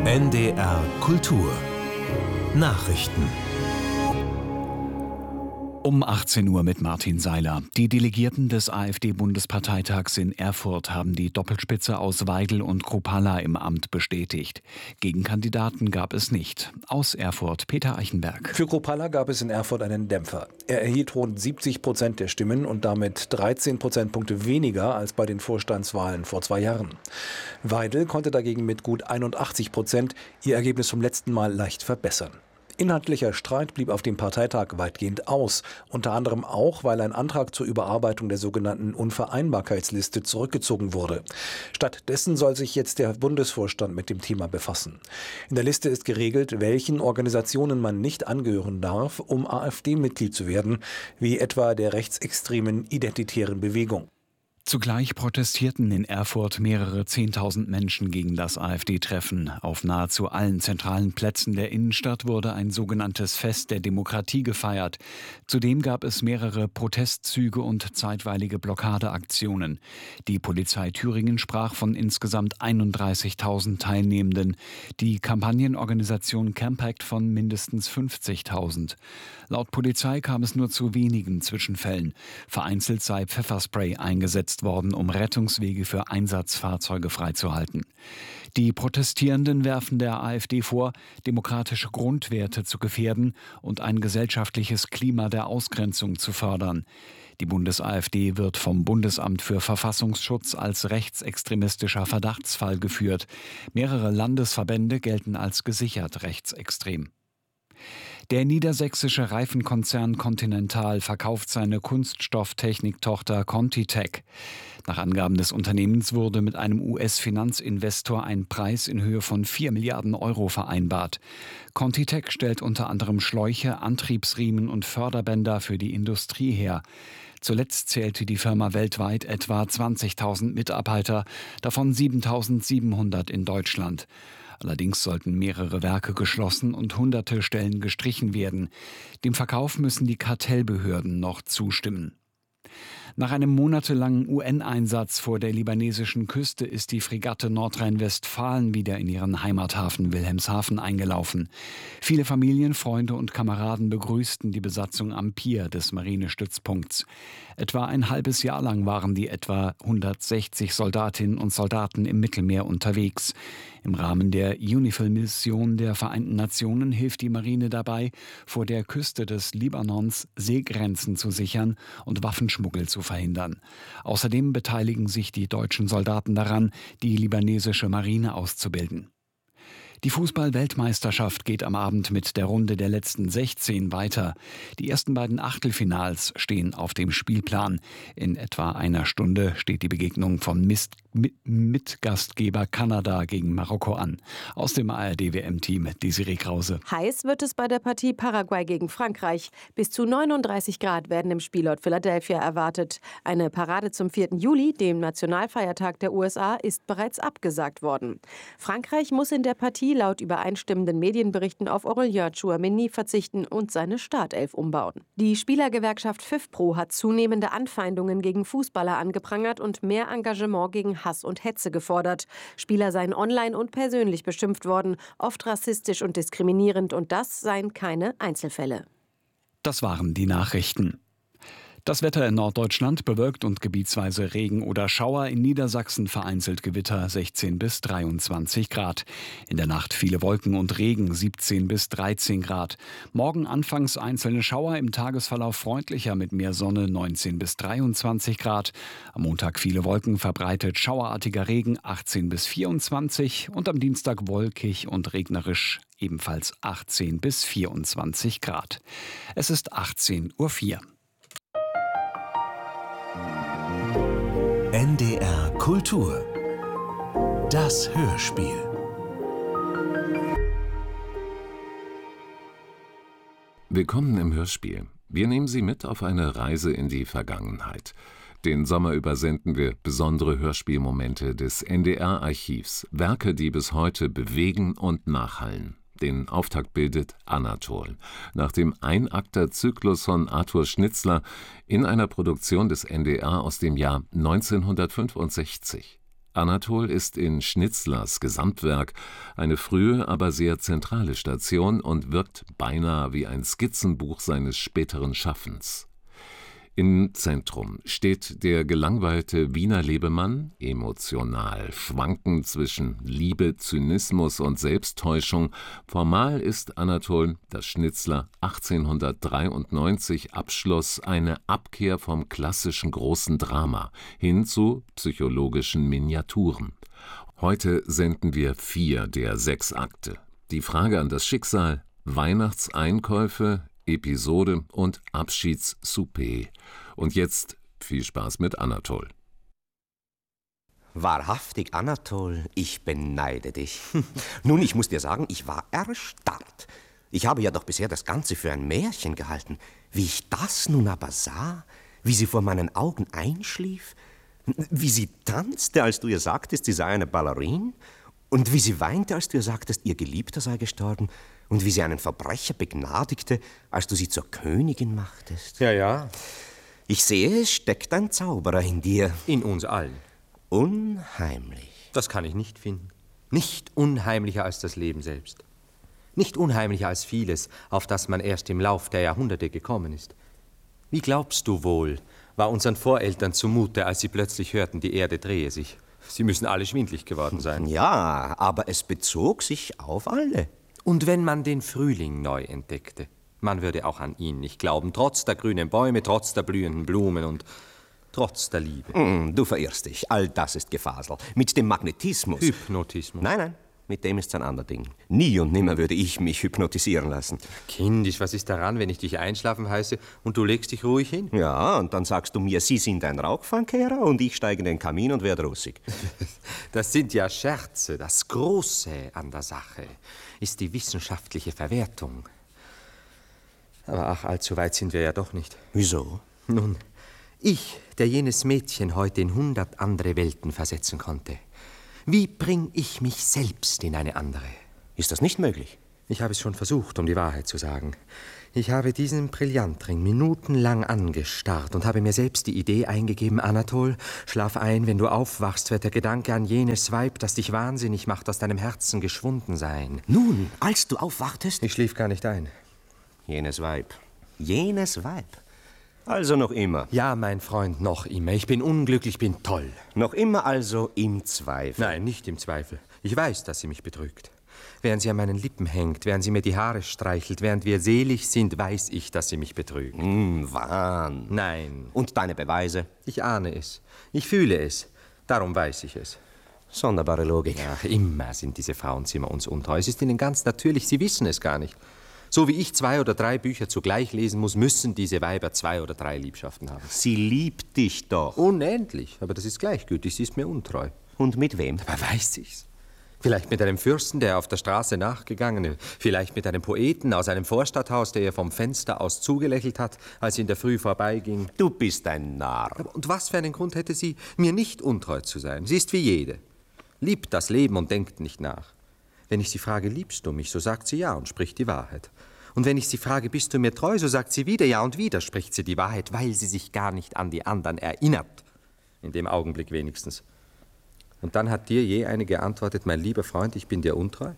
NDR Kultur Nachrichten Um 18 Uhr mit Martin Seiler. Die Delegierten des AfD-Bundesparteitags in Erfurt haben die Doppelspitze aus Weidel und Kruppalla im Amt bestätigt. Gegenkandidaten gab es nicht. Aus Erfurt Peter Eichenberg. Für Kruppalla gab es in Erfurt einen Dämpfer. Er erhielt rund 70% der Stimmen und damit 13 Prozentpunkte weniger als bei den Vorstandswahlen vor 2 Jahren. Weidel konnte dagegen mit gut 81% ihr Ergebnis vom letzten Mal leicht verbessern. Inhaltlicher Streit blieb auf dem Parteitag weitgehend aus, unter anderem auch, weil ein Antrag zur Überarbeitung der sogenannten Unvereinbarkeitsliste zurückgezogen wurde. Stattdessen soll sich jetzt der Bundesvorstand mit dem Thema befassen. In der Liste ist geregelt, welchen Organisationen man nicht angehören darf, um AfD-Mitglied zu werden, wie etwa der rechtsextremen Identitären Bewegung. Zugleich protestierten in Erfurt mehrere 10.000 Menschen gegen das AfD-Treffen. Auf nahezu allen zentralen Plätzen der Innenstadt wurde ein sogenanntes Fest der Demokratie gefeiert. Zudem gab es mehrere Protestzüge und zeitweilige Blockadeaktionen. Die Polizei Thüringen sprach von insgesamt 31.000 Teilnehmenden. Die Kampagnenorganisation Campact von mindestens 50.000. Laut Polizei kam es nur zu wenigen Zwischenfällen. Vereinzelt sei Pfefferspray eingesetzt worden, um Rettungswege für Einsatzfahrzeuge freizuhalten. Die Protestierenden werfen der AfD vor, demokratische Grundwerte zu gefährden und ein gesellschaftliches Klima der Ausgrenzung zu fördern. Die Bundes-AfD wird vom Bundesamt für Verfassungsschutz als rechtsextremistischer Verdachtsfall geführt. Mehrere Landesverbände gelten als gesichert rechtsextrem. Der niedersächsische Reifenkonzern Continental verkauft seine Kunststofftechniktochter ContiTech. Nach Angaben des Unternehmens wurde mit einem US-Finanzinvestor ein Preis in Höhe von 4 Milliarden Euro vereinbart. ContiTech stellt unter anderem Schläuche, Antriebsriemen und Förderbänder für die Industrie her. Zuletzt zählte die Firma weltweit etwa 20.000 Mitarbeiter, davon 7.700 in Deutschland. Allerdings sollten mehrere Werke geschlossen und hunderte Stellen gestrichen werden. Dem Verkauf müssen die Kartellbehörden noch zustimmen. Nach einem monatelangen UN-Einsatz vor der libanesischen Küste ist die Fregatte Nordrhein-Westfalen wieder in ihren Heimathafen Wilhelmshaven eingelaufen. Viele Familien, Freunde und Kameraden begrüßten die Besatzung am Pier des Marinestützpunkts. Etwa ein halbes Jahr lang waren die etwa 160 Soldatinnen und Soldaten im Mittelmeer unterwegs. Im Rahmen der UNIFIL-Mission der Vereinten Nationen hilft die Marine dabei, vor der Küste des Libanons Seegrenzen zu sichern und Waffenschmuggel zu verhindern. Außerdem beteiligen sich die deutschen Soldaten daran, die libanesische Marine auszubilden. Die Fußball-Weltmeisterschaft geht am Abend mit der Runde der letzten 16 weiter. Die ersten beiden Achtelfinals stehen auf dem Spielplan. In etwa einer Stunde steht die Begegnung von Mitgastgeber Kanada gegen Marokko an. Aus dem ARD-WM-Team Desiree Krause. Heiß wird es bei der Partie Paraguay gegen Frankreich. Bis zu 39 Grad werden im Spielort Philadelphia erwartet. Eine Parade zum 4. Juli, dem Nationalfeiertag der USA, ist bereits abgesagt worden. Frankreich muss in der Partie laut übereinstimmenden Medienberichten auf Aurélien Tchouaméni verzichten und seine Startelf umbauen. Die Spielergewerkschaft FIFPro hat zunehmende Anfeindungen gegen Fußballer angeprangert und mehr Engagement gegen Hass und Hetze gefordert. Spieler seien online und persönlich beschimpft worden, oft rassistisch und diskriminierend, und das seien keine Einzelfälle. Das waren die Nachrichten. Das Wetter in Norddeutschland: bewölkt und gebietsweise Regen oder Schauer, in Niedersachsen vereinzelt Gewitter, 16 bis 23 Grad. In der Nacht viele Wolken und Regen, 17 bis 13 Grad. Morgen anfangs einzelne Schauer, im Tagesverlauf freundlicher mit mehr Sonne, 19 bis 23 Grad. Am Montag viele Wolken, verbreitet schauerartiger Regen, 18 bis 24. Und am Dienstag wolkig und regnerisch, ebenfalls 18 bis 24 Grad. Es ist 18:04 Uhr. NDR Kultur Das Hörspiel. Willkommen im Hörspiel. Wir nehmen Sie mit auf eine Reise in die Vergangenheit. Den Sommer über senden wir besondere Hörspielmomente des NDR-Archivs, Werke, die bis heute bewegen und nachhallen. Den Auftakt bildet Anatol, nach dem Einakter-Zyklus von Arthur Schnitzler in einer Produktion des NDR aus dem Jahr 1965. Anatol ist in Schnitzlers Gesamtwerk eine frühe, aber sehr zentrale Station und wirkt beinahe wie ein Skizzenbuch seines späteren Schaffens. Im Zentrum steht der gelangweilte Wiener Lebemann, emotional schwankend zwischen Liebe, Zynismus und Selbsttäuschung. Formal ist Anatol, das Schnitzler 1893 abschloss, eine Abkehr vom klassischen großen Drama hin zu psychologischen Miniaturen. Heute senden wir 4 der 6 Akte. Die Frage an das Schicksal, Weihnachtseinkäufe, Episode und Abschiedssouper. Und jetzt viel Spaß mit Anatol. Wahrhaftig, Anatol, ich beneide dich. Nun, ich muss dir sagen, ich war erstarrt. Ich habe ja doch bisher das Ganze für ein Märchen gehalten. Wie ich das nun aber sah, wie sie vor meinen Augen einschlief, wie sie tanzte, als du ihr sagtest, sie sei eine Ballerine, und wie sie weinte, als du ihr sagtest, ihr Geliebter sei gestorben, und wie sie einen Verbrecher begnadigte, als du sie zur Königin machtest. Ja. Ich sehe, es steckt ein Zauberer in dir. In uns allen. Unheimlich. Das kann ich nicht finden. Nicht unheimlicher als das Leben selbst. Nicht unheimlicher als vieles, auf das man erst im Lauf der Jahrhunderte gekommen ist. Wie glaubst du wohl, war unseren Voreltern zumute, als sie plötzlich hörten, die Erde drehe sich? Sie müssen alle schwindlig geworden sein. Ja, aber es bezog sich auf alle. Und wenn man den Frühling neu entdeckte, man würde auch an ihn nicht glauben, trotz der grünen Bäume, trotz der blühenden Blumen und trotz der Liebe. Du verirrst dich, all das ist Gefasel. Mit dem Magnetismus. Hypnotismus. Nein, mit dem ist's ein anderes Ding. Nie und nimmer würde ich mich hypnotisieren lassen. Kindisch, was ist daran, wenn ich dich einschlafen heiße und du legst dich ruhig hin? Ja, und dann sagst du mir, Sie sind ein Rauchfangkehrer und ich steige in den Kamin und werde russig. Das sind ja Scherze. Das Große an der Sache ist die wissenschaftliche Verwertung. Aber ach, allzu weit sind wir ja doch nicht. Wieso? Nun, ich, der jenes Mädchen heute in 100 andere Welten versetzen konnte. Wie bring ich mich selbst in eine andere? Ist das nicht möglich? Ich habe es schon versucht, um die Wahrheit zu sagen. Ich habe diesen Brillantring minutenlang angestarrt und habe mir selbst die Idee eingegeben, Anatol, schlaf ein, wenn du aufwachst, wird der Gedanke an jenes Weib, das dich wahnsinnig macht, aus deinem Herzen geschwunden sein. Nun, als du aufwachtest? Ich schlief gar nicht ein. Jenes Weib. Jenes Weib. Also noch immer. Ja, mein Freund, noch immer. Ich bin unglücklich, bin toll. Noch immer also im Zweifel. Nein, nicht im Zweifel. Ich weiß, dass sie mich betrügt. Während sie an meinen Lippen hängt, während sie mir die Haare streichelt, während wir selig sind, weiß ich, dass sie mich betrügt. Wahn. Nein. Und deine Beweise? Ich ahne es. Ich fühle es. Darum weiß ich es. Sonderbare Logik. Ach, immer sind diese Frauenzimmer uns untreu. Es ist ihnen ganz natürlich, sie wissen es gar nicht. So wie ich 2 oder 3 Bücher zugleich lesen muss, müssen diese Weiber 2 oder 3 Liebschaften haben. Sie liebt dich doch. Unendlich, aber das ist gleichgültig, sie ist mir untreu. Und mit wem? Aber weiß ich's? Vielleicht mit einem Fürsten, der auf der Straße nachgegangen ist. Vielleicht mit einem Poeten aus einem Vorstadthaus, der ihr vom Fenster aus zugelächelt hat, als sie in der Früh vorbeiging. Du bist ein Narr. Und was für einen Grund hätte sie, mir nicht untreu zu sein? Sie ist wie jede. Liebt das Leben und denkt nicht nach. Wenn ich sie frage, liebst du mich, so sagt sie ja und spricht die Wahrheit. Und wenn ich sie frage, bist du mir treu, so sagt sie wieder ja und wieder spricht sie die Wahrheit, weil sie sich gar nicht an die anderen erinnert. In dem Augenblick wenigstens. Und dann hat dir je eine geantwortet, mein lieber Freund, ich bin dir untreu?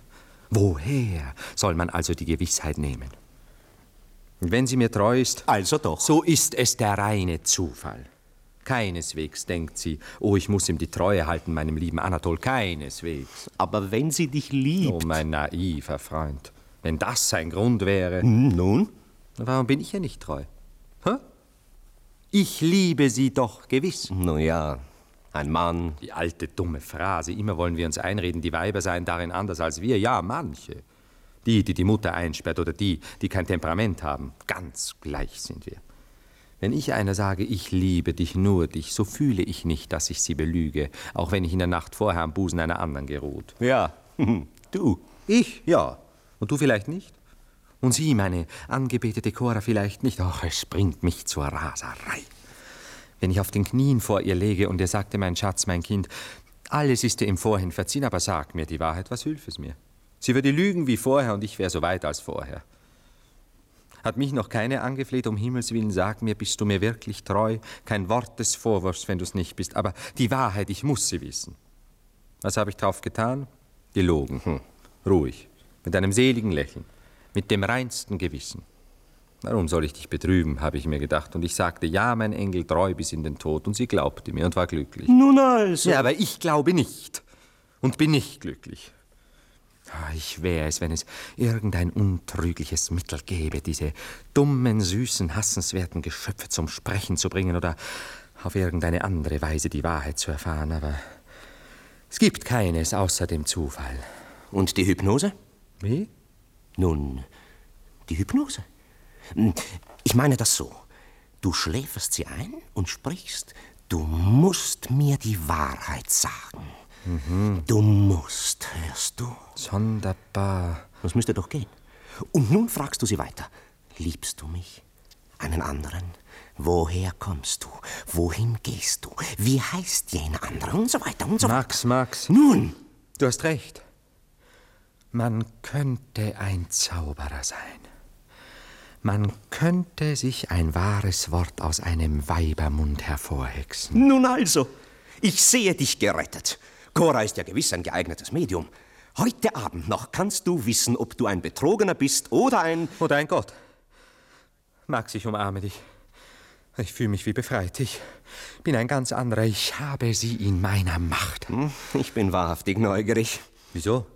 Woher soll man also die Gewissheit nehmen? Und wenn sie mir treu ist, also doch, so ist es der reine Zufall. Keineswegs denkt sie, oh, ich muss ihm die Treue halten, meinem lieben Anatol, keineswegs. Aber wenn sie dich liebt... Oh, mein naiver Freund, wenn das ein Grund wäre... Nun? Warum bin ich ihr nicht treu? Hä? Ich liebe sie doch gewiss. Nun ja, ein Mann... Die alte dumme Phrase, immer wollen wir uns einreden, die Weiber seien darin anders als wir. Ja, manche. Die die Mutter einsperrt oder die kein Temperament haben. Ganz gleich sind wir. Wenn ich einer sage, ich liebe dich, nur dich, so fühle ich nicht, dass ich sie belüge, auch wenn ich in der Nacht vorher am Busen einer anderen geruht. Ja, du. Ich? Ja. Und du vielleicht nicht? Und sie, meine angebetete Cora, vielleicht nicht? Ach, es bringt mich zur Raserei. Wenn ich auf den Knien vor ihr lege und ihr sagte, mein Schatz, mein Kind, alles ist dir im Vorhin verziehen, aber sag mir die Wahrheit, was hilft es mir? Sie würde lügen wie vorher und ich wäre so weit als vorher. Hat mich noch keine angefleht, um Himmels Willen, sag mir, bist du mir wirklich treu? Kein Wort des Vorwurfs, wenn du es nicht bist, aber die Wahrheit, ich muss sie wissen. Was habe ich drauf getan? Gelogen. Ruhig, mit einem seligen Lächeln, mit dem reinsten Gewissen. Warum soll ich dich betrüben, habe ich mir gedacht. Und ich sagte, ja, mein Engel, treu bis in den Tod. Und sie glaubte mir und war glücklich. Nun also. Ja, aber ich glaube nicht und bin nicht glücklich. Ich wäre es, wenn es irgendein untrügliches Mittel gäbe, diese dummen, süßen, hassenswerten Geschöpfe zum Sprechen zu bringen oder auf irgendeine andere Weise die Wahrheit zu erfahren. Aber es gibt keines außer dem Zufall. Und die Hypnose? Wie? Nun, die Hypnose. Ich meine das so. Du schläferst sie ein und sprichst, du musst mir die Wahrheit sagen. Du musst, hörst du? Sonderbar. Das müsste doch gehen. Und nun fragst du sie weiter. Liebst du mich? Einen anderen? Woher kommst du? Wohin gehst du? Wie heißt jener andere? Und so weiter und so weiter. Max. Nun! Du hast recht. Man könnte ein Zauberer sein. Man könnte sich ein wahres Wort aus einem Weibermund hervorhexen. Nun also, ich sehe dich gerettet. Cora ist ja gewiss ein geeignetes Medium. Heute Abend noch kannst du wissen, ob du ein Betrogener bist oder ein... Oder ein Gott. Max, ich umarme dich. Ich fühle mich wie befreit. Ich bin ein ganz anderer. Ich habe sie in meiner Macht. Ich bin wahrhaftig neugierig. Wieso?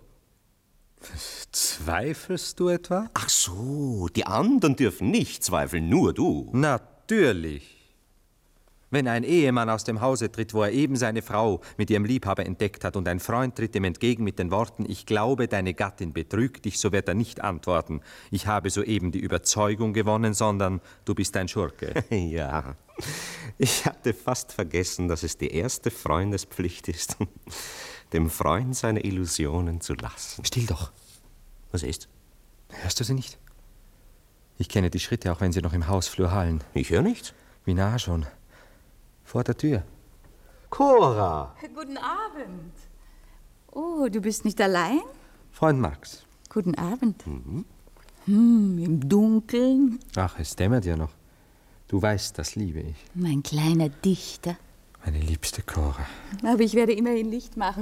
Zweifelst du etwa? Ach so, die anderen dürfen nicht zweifeln, nur du. Natürlich. Wenn ein Ehemann aus dem Hause tritt, wo er eben seine Frau mit ihrem Liebhaber entdeckt hat und ein Freund tritt ihm entgegen mit den Worten, ich glaube, deine Gattin betrügt dich, so wird er nicht antworten, ich habe soeben die Überzeugung gewonnen, sondern du bist ein Schurke. Ja, ich hatte fast vergessen, dass es die erste Freundespflicht ist, dem Freund seine Illusionen zu lassen. Still doch. Was ist? Hörst du sie nicht? Ich kenne die Schritte, auch wenn sie noch im Hausflur hallen. Ich höre nichts. Wie nah schon? Vor der Tür. Cora! Guten Abend. Oh, du bist nicht allein? Freund Max. Guten Abend. Im Dunkeln. Ach, es dämmert ja noch. Du weißt, das liebe ich. Mein kleiner Dichter. Meine liebste Cora. Aber ich werde immerhin Licht machen.